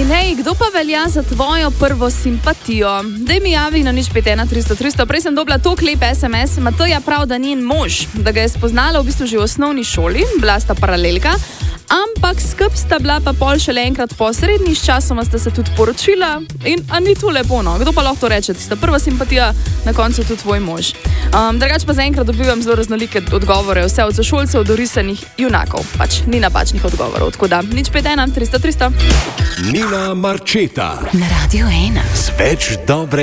Hej, kdo pa velja za tvojo prvo simpatijo? Daj mi javi na 051 300 300. Prej sem dobila tok lep SMS, Mateja prav, da njen mož, da ga je spoznala v bistvu že v osnovni šoli, bila sta paralelka, ampak skup sta bila pa pol šele enkrat po srednji, s časoma sta se tudi poročila in a ni to lepo, no? Kdo pa lahko to reče? Tista prva simpatija, na koncu tudi tvoj mož. Drugače pa zaenkrat dobivam zelo raznolike odgovore, vse od sošolcev do risanih junakov. Pač ni napačnih odgovorov, tako da 051 300 300. Nina Marčeta Na Radio 1. z več dobre